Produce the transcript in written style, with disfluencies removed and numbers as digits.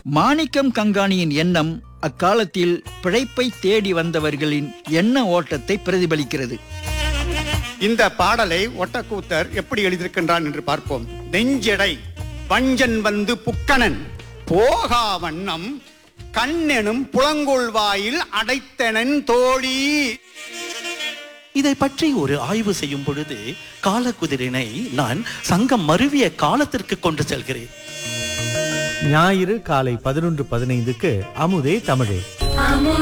மாணிக்கம் கங்காணியின் எண்ணம் அக்காலத்தில் பிழைப்பை தேடி வந்தவர்களின் எண்ண ஓட்டத்தை பிரதிபலிக்கிறது. இந்த பாடலை ஒட்டக்கூத்தர் எப்படி எழுதியிருக்கின்றான் என்று பார்ப்போம். நெஞ்செடை வஞ்சன் வந்து புக்கணன் போகா வண்ணம் கண்ணெனும் புலங்கொள்வாயில் அடைத்தனன் தோழி. இதை பற்றி ஒரு ஆய்வு செய்யும் பொழுது காலக்குதிரினை நான் சங்கம் மருவிய காலத்திற்கு கொண்டு செல்கிறேன். ஞாயிறு காலை 11:15க்கு அமுதே தமிழே.